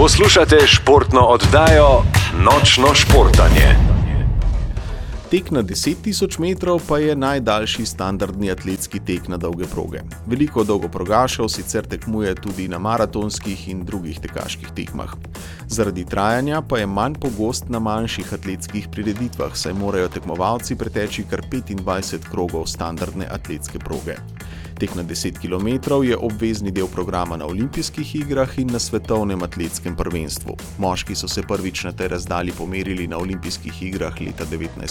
Poslušate športno oddajo Nočno športanje. Tek na 10.000 metrov pa je najdaljši standardni atletski tek na dolge proge. Veliko dolgoprogašev sicer tekmuje tudi na maratonskih in drugih tekaških tekmah. Zaradi trajanja pa je manj pogost na manjših atletskih prireditvah, saj morajo tekmovalci preteči kar 25 krogov standardne atletske proge. Tek na 10 km je obvezni del programa na olimpijskih igrah in na svetovnem atletskem prvenstvu. Moški so se prvič na tej razdalji pomerili na olimpijskih igrah leta 19